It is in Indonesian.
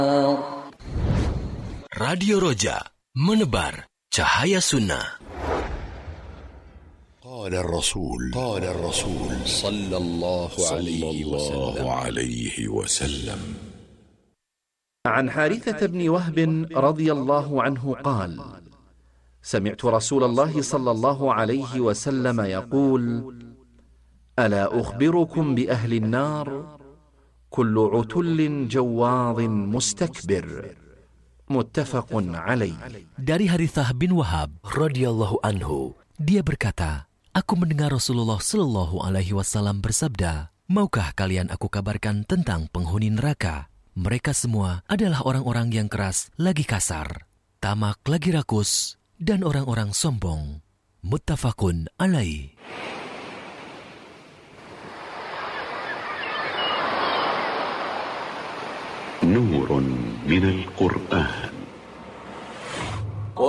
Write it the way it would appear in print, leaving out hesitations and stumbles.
Radio Roja, menebar cahaya sunnah. قال الرسول صلى الله عليه وسلم عن حارثة بن وهب رضي الله عنه قال: سمعت رسول الله صلى الله عليه وسلم يقول: ألا أخبركم بأهل النار كل عتل جواظ مستكبر. متفق عليه. Dari Harithah bin Wahab radhiyallahu anhu, dia berkata, aku mendengar Rasulullah Shallallahu alaihi wasallam bersabda, maukah kalian aku kabarkan tentang penghuni neraka? Mereka semua adalah orang-orang yang keras lagi kasar, tamak lagi rakus, dan orang-orang sombong. Muttafaqun alaih. نور من القرآن